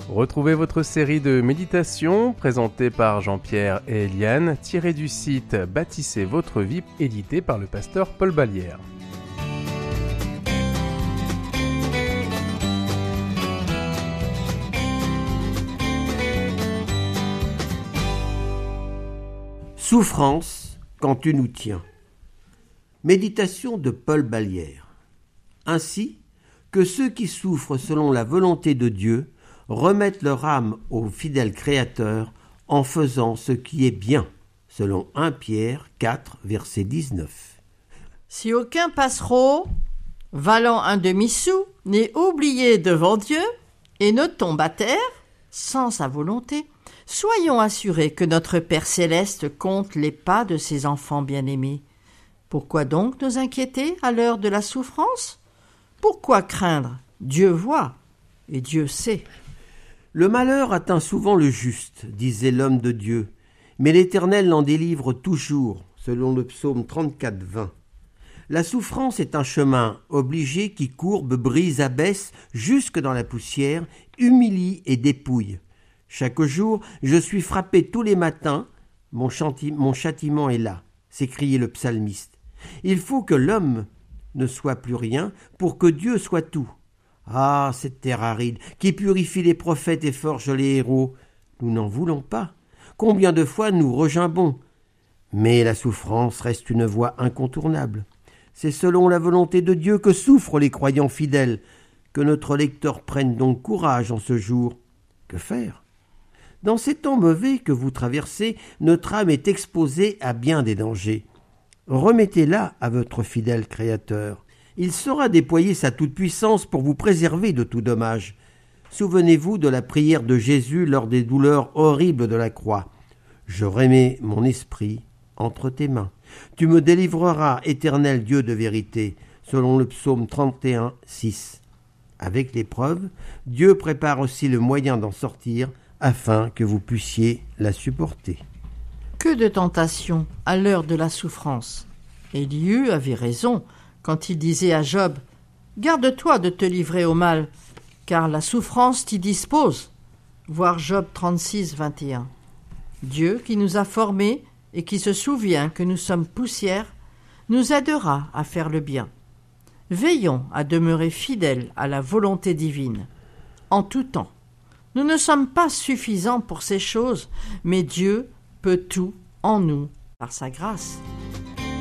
Retrouvez votre série de méditations présentée par Jean-Pierre et Eliane, tirée du site Bâtissez votre vie, édité par le pasteur Paul Ballière. Souffrance quand tu nous tiens. Méditation de Paul Ballière. Ainsi que ceux qui souffrent selon la volonté de Dieu remettent leur âme au fidèle Créateur en faisant ce qui est bien, selon 1 Pierre 4, verset 19. Si aucun passereau, valant un demi-sou, n'est oublié devant Dieu et ne tombe à terre, sans sa volonté, soyons assurés que notre Père céleste compte les pas de ses enfants bien-aimés. Pourquoi donc nous inquiéter à l'heure de la souffrance ? Pourquoi craindre ? Dieu voit et Dieu sait. Le malheur atteint souvent le juste, disait l'homme de Dieu, mais l'Éternel l'en délivre toujours, selon le psaume 34, 20. La souffrance est un chemin obligé qui courbe, brise, abaisse, jusque dans la poussière, humilie et dépouille. Chaque jour, je suis frappé tous les matins, mon châtiment est là, s'écriait le psalmiste. Il faut que l'homme ne soit plus rien pour que Dieu soit tout. Ah, cette terre aride, qui purifie les prophètes et forge les héros, nous n'en voulons pas. Combien de fois nous regimbons. Mais la souffrance reste une voie incontournable. C'est selon la volonté de Dieu que souffrent les croyants fidèles. Que notre lecteur prenne donc courage en ce jour. Que faire ? Dans ces temps mauvais que vous traversez, notre âme est exposée à bien des dangers. Remettez-la à votre fidèle Créateur. Il saura déployer sa toute-puissance pour vous préserver de tout dommage. Souvenez-vous de la prière de Jésus lors des douleurs horribles de la croix. « Je remets mon esprit entre tes mains. Tu me délivreras, éternel Dieu de vérité », selon le psaume 31, 6. Avec l'épreuve, Dieu prépare aussi le moyen d'en sortir afin que vous puissiez la supporter. Que de tentations à l'heure de la souffrance. Élihu avait raison quand il disait à Job « Garde-toi de te livrer au mal, car la souffrance t'y dispose » voir Job 36, 21. Dieu, qui nous a formés et qui se souvient que nous sommes poussière, nous aidera à faire le bien. Veillons à demeurer fidèles à la volonté divine, en tout temps. Nous ne sommes pas suffisants pour ces choses, mais Dieu peut tout en nous par sa grâce.